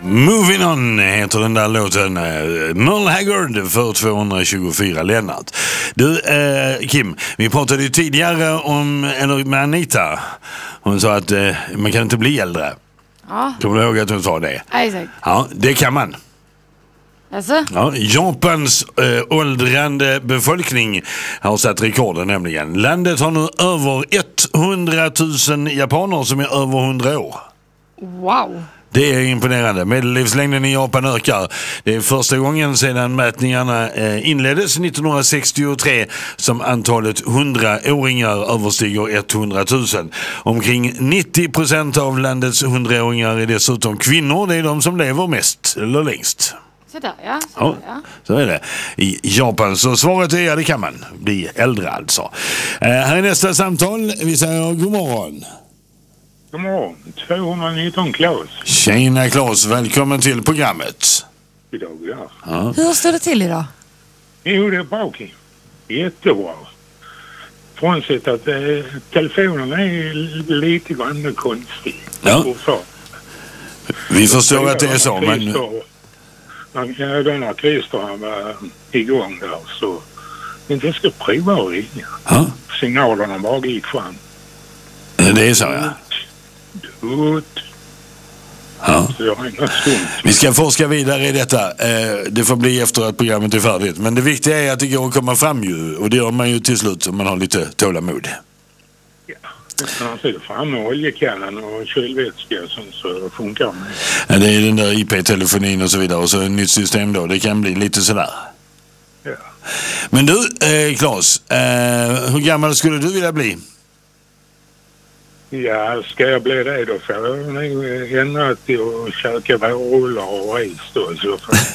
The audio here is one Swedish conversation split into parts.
Moving On heter den där låten. Merle Haggard för 224 Lennart. Du, Kim, vi pratade ju tidigare med Anita. Hon sa att man kan inte bli äldre. Ja. Kommer du ihåg att hon sa det? Exakt. Ja, det kan man. Alltså? Ja, Japans åldrande befolkning har satt rekorden nämligen. Landet har nu över 100 000 japaner som är över 100 år. Wow. Det är imponerande. Medellivslängden i Japan ökar. Det är första gången sedan mätningarna inleddes 1963 som antalet 100-åringar överstiger 100 000. Omkring 90% av landets 100-åringar är dessutom kvinnor. Det är de som lever mest eller längst. Så där, ja. Så är det. I Japan. Så svaret är ja, det kan man bli äldre alltså. Här är nästa samtal. Vi säger god morgon. God morgon. 219 Claes. Tjena Claes, välkommen till programmet. Idag, ja. Ja. Hur står det till idag? Jo, det är bra, Kim. Jättebra. Frånsett att telefonen är lite grann konstig. Ja. Vi förstår att det är så, men... När Christer var igång där så... inte ska prova att ringa. Ja. Signalerna bara gick fram. Det är så, ja. Ja. Vi ska forska vidare i detta. Det får bli efter att programmet är färdigt. Men det viktiga är att det går att komma fram ju. Och det gör man ju till slut om man har lite tålamod. Ja, annars är det framme oljekannan och kylvätska och sånt så funkar det. Ja, det är den där IP-telefonin och så vidare. Och så ett nytt system då. Det kan bli lite sådär. Ja. Men du, Claes. Hur gammal skulle du vilja bli? Ja, ska jag bli det då får jag nog ändra till att käka vårrullar och ris då i så fall.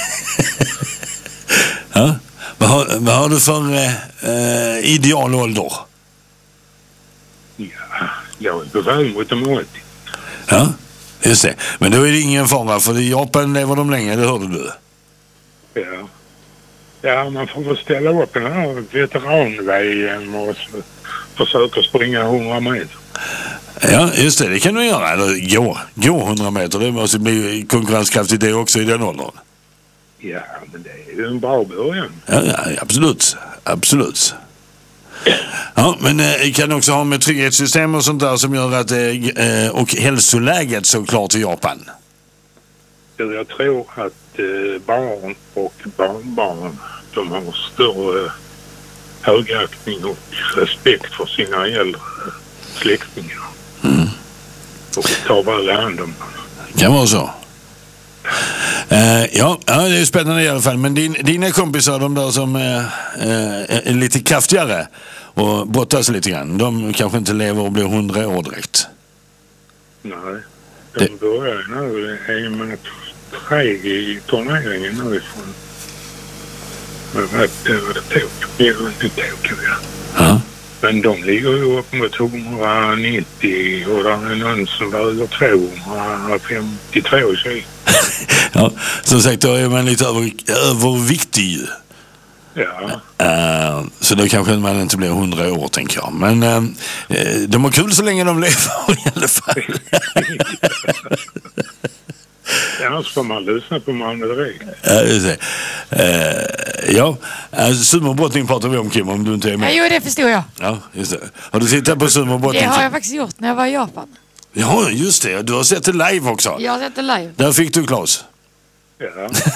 Ja. Vad har du för idealålder? Ja, jag är på väg mot de 80. Ja, just det. Men då är det ingen fara för i Japan lever de länge, det hörde du. Ja. Ja, man får väl ställa upp den här veteranvägen och försöka springa 100 meter. Ja, just det. Det kan du göra. Eller gå 100 meter. Det måste bli konkurrenskraftigt det också i den åldern. Ja, men det är ju en bra början. Ja, absolut. Absolut. Ja, men det kan också ha med trygghetssystem och sånt där som gör att och hälsoläget såklart i Japan. Jag tror att barn och barnbarn de har större högaktning och respekt för sina äldre släktingar. Mm. Och tar väl hand om. Kan vara så. Ja, det är spännande i alla fall. Men dina kompisar, de där som är lite kraftigare och brottas lite grann, de kanske inte lever och blir 100 år direkt. Nej, de börjar nu med träg i turneringen nu ifrån. Ja. Men de ligger ju upp mot 190 och det är någon som väger 252 kilo. Ja, som sagt, då är man lite överviktig ju. Ja. Så då kanske man inte blir 100 år, tänker jag. Men de har kul så länge de lever i alla fall. Annars får man lyssna på Malmö direkt. Ja, sumorbrottning pratar vi om, Kim, om du inte är med. Jo, det förstår jag. Ja, just det. Har du tittat på sumorbrottning? Det har jag faktiskt gjort när jag var i Japan. Ja, just det. Du har sett det live också. Jag har sett det live. Där fick du, Claes. Ja.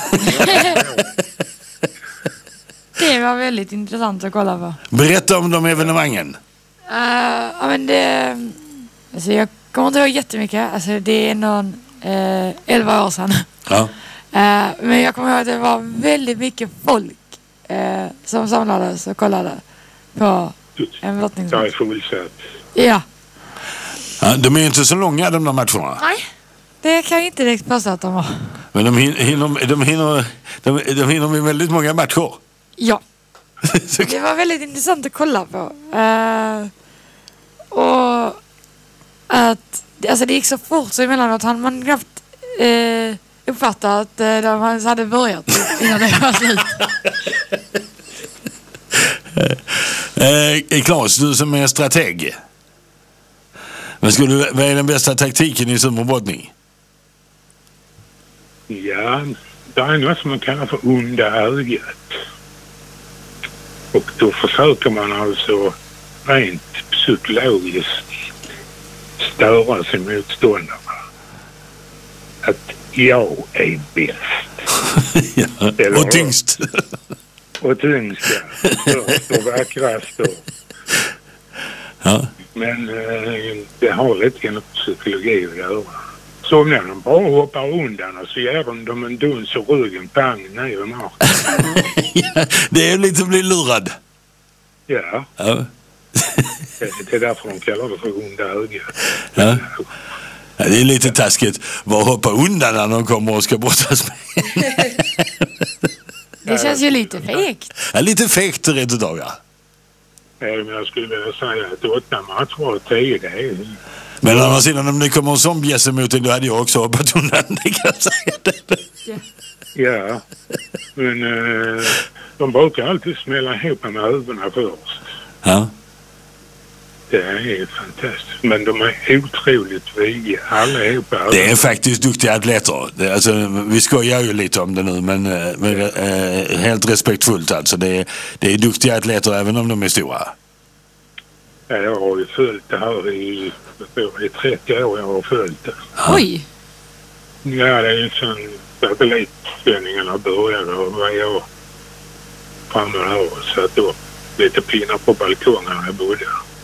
Det var väldigt intressant att kolla på. Berätta om de evenemangen. Ja, men det... Alltså jag kommer inte ihåg jättemycket. Alltså det är någon 11 år sedan. Ja. Men jag kommer ihåg att det var väldigt mycket folk som samlades och kollade på en brottningsmatch. Jag är fullsatt. Ja. Ja, de är inte så långa, de där matcherna. Nej, det kan jag inte direkt påstå att de var. Men de hinner med väldigt många matcher. Ja. Det var väldigt intressant att kolla på. Och att alltså det gick så fort så emellanåt han man knappt uppfattade att de hade börjat innan det var slut. Claes, du som är strateg. Men vad är den bästa taktiken i sumorbrottning? Ja, det är något som man kallar för onda ögat. Och då försöker man alltså rent psykologiskt störa sin motståndare. Att jag är bäst. Ja. Och tyngst. Och tyngst, ja. Först och vackrast. Ja. Men det har lite grann psykologi att göra. Så när de bara hoppar undan och så ger de en duns och ryggen pang ner i marken. Ja, det är lite att bli lurad. Ja. Ja. Det är därför de kallar det för onda ögat. Ja. Ja, det är lite taskigt. Bara hoppa undan när de kommer och ska brottas med. Det känns ju lite fegt. Ja, lite fegt rätt utav, ja. Men jag skulle vilja säga att 8 matcher och 10, det är... Men å andra sidan, om det kommer en sån bjässe mot dig, då hade jag också hoppat undan, det kan jag säga. Ja, men de brukar alltid smälla ihop med ögonen först. Ja. Det är fantastiskt. Men de är otroligt viga. Alla ihop. Det är faktiskt duktiga atleter. Alltså, vi skojar ju lite om det nu, men helt respektfullt alltså. Det är duktiga atleter även om de är stora. Ja, jag har ju följt det här i 30 år. Jag har följt det. Oj! Ja, det är ju sån satellitsändningarna började och varje år framme här. Så att då lite pinnar på balkongen när jag bodde.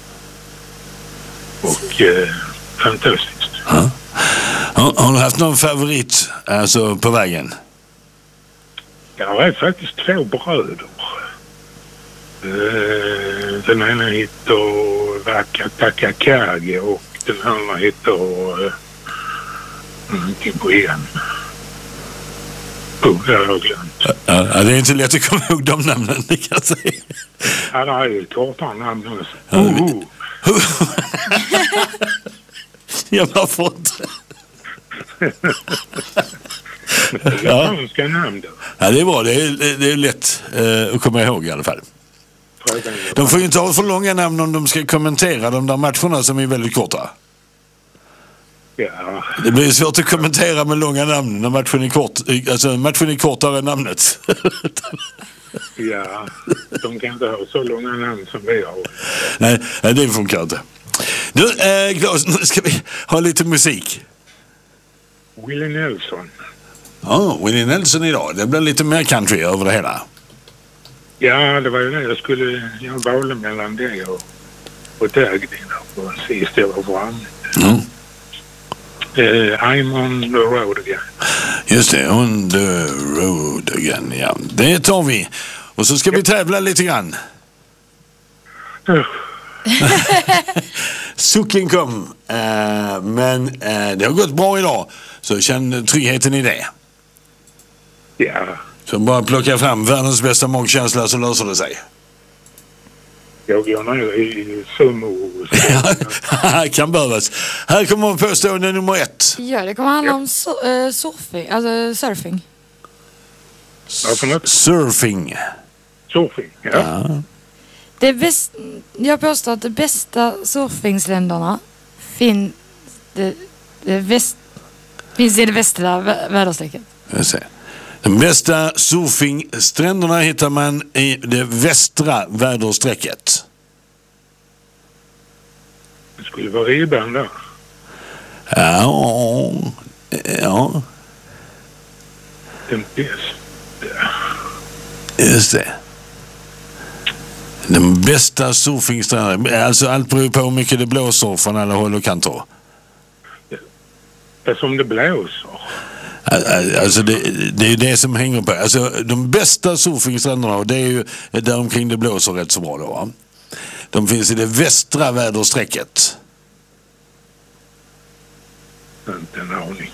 Och fantastiskt. Ja. Har du haft någon favorit alltså, på vägen? Jag är faktiskt 2 bröder. Den ena heter Vakatakakage och den andra heter Kipoen. Det har jag glömt. Ja, det är inte lätt att komma ihåg de namnen, det kan jag säga. Ja, det är ju kortare namn också. Jag har fått. Japanska namn då. Ja, det är bra. Det är lätt att komma ihåg i alla fall. De får ju inte ha för långa namn om de ska kommentera de där matcherna som är väldigt korta. Ja. Det blir svårt att kommentera med långa namn när matchen är kort. Alltså matchen är kortare än namnet. Ja, de kan inte ha så långa namn som vi har. Nej, det funkar inte. Du, Claes, nu ska vi ha lite musik. Willie Nelson. Ja, Willie Nelson idag. Det blir lite mer country över det hela. Ja, det var ju det. Jag valde mellan det och Dagny och sist jag var framme. I'm on the road again. Just det, on the road again, ja. Det tar vi. Och så ska vi tävla lite grann. Sucken kom, men det har gått bra idag. Så känn tryggheten i det. Ja. Så bara plocka fram världens bästa magkänsla så löser det sig. Jag går ner i sumo. Kan behövas. Här kommer påstående nummer 1. Ja, det kommer handla om surfing. Alltså surfing. Vad för något? Surfing. Surfing, ja. Jag påstår att de bästa surfingsländerna finns i det västra väderstrecket. Jag ser. De bästa surfingstränderna hittar man i det västra väderstrecket. Det skulle vara ribban där. Ja. Den bästa. Just det. Den bästa surfingstränderna. Alltså allt beror på hur mycket det blåser från alla håll och kanter. Det är som det blåser. Alltså det är ju det som hänger på. Alltså de bästa surfingstränderna, och det är ju där omkring det blåser rätt så bra då, va? De finns i det västra väderstrecket. Inte en aning.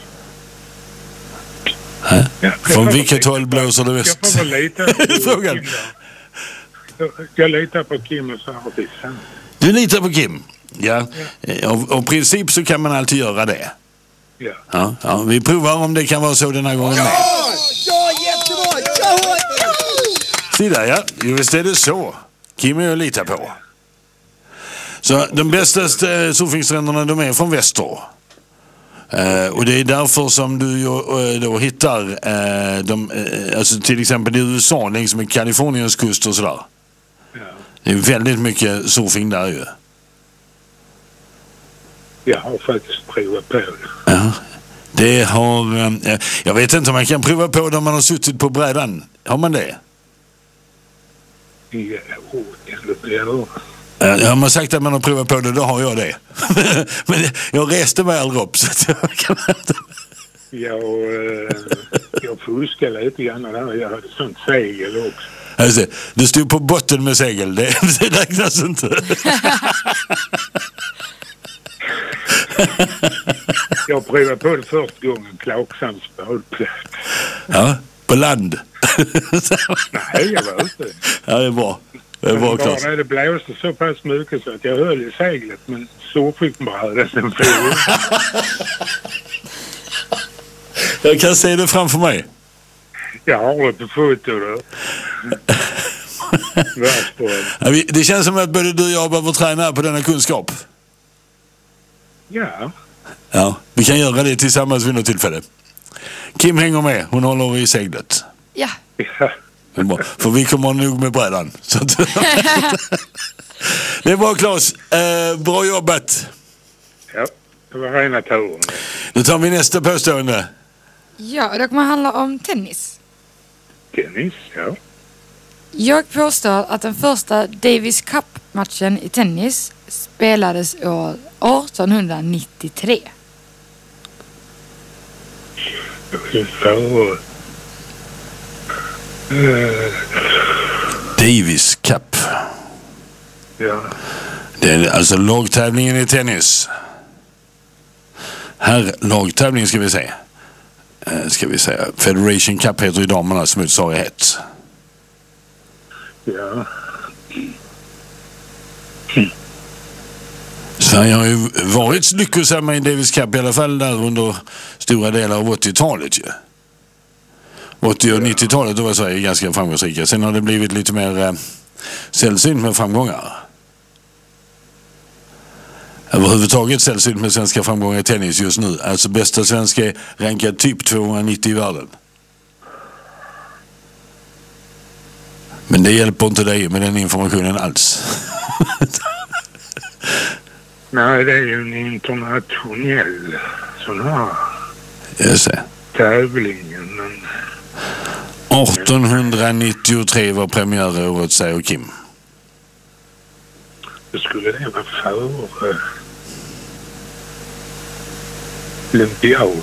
Ja, från vilket håll blåser det väst? Jag får väl lita på Frågan. Kim då. Jag litar på Kim och Sardis. Du litar på Kim? Ja. Av princip så kan man alltid göra det. Ja, vi provar om det kan vara så den här gången med. Ja, jättebra! Se där, ja. Jo, visst är det så. Kim är jag litar på. Så de bästa surfingstränderna, de är från väster. Och det är därför som du då hittar alltså till exempel i USA längs med Kaliforniens kust och sådär. Ja. Det är väldigt mycket surfing där ju. Jag har faktiskt provat på det. Ja. Det har... jag vet inte om man kan prova på när man har suttit på brädan. Har man det? Har man sagt att man har provat på det, då har jag det. Men jag reste mig aldrig upp så att jag kan inte... Jag fuskade lite grann där. Jag hade sånt segel också. Alltså, du stod på botten med segel. Det räknas inte. Jag provade på det första gången, Klagsams båtplats. Ja, på land. Nej, jag var ute. Ja, det är bra. Det är bra, Claes. Det blåste så pass mycket så att jag höll i seglet, men så fick man bara det sen fel. Jag kan se det framför mig. Jag har det på foto då. Ja, det känns som att både du och jag behöver träna på denna kunskap. Ja. Ja, vi kan göra det tillsammans vid något tillfälle. Kim hänger med, hon håller i seglet. Ja. För vi kommer nog med brädan. Så att det är bra, Claes. Bra jobbat. Ja, det var rena turen. Nu tar vi nästa påstående. Ja, det kommer handla om tennis. Tennis, ja. Jag påstår att den första Davis Cup-matchen i tennis spelades år 1893. Davis Cup. Ja. Det är alltså lagtävlingen i tennis. Här lagtävlingen ska vi säga. Federation Cup heter ju damernas motsvarighet. Ja. Sverige har ju varit lyckosamma i Davis Cup, i alla fall där under stora delar av 80-talet ju. 80- och 90-talet då var Sverige ganska framgångsrika. Sen har det blivit lite mer sällsynt med framgångar. Överhuvudtaget sällsynt med svenska framgångar i tennis just nu. Alltså bästa svenska är rankad typ 290 i världen. Men det hjälper inte dig med den informationen alls. Nej, det är ju en internationell sån här Just det. tävlingen. Men 1893 var premiäråret, säger Kim. det skulle det vara före olympiaden.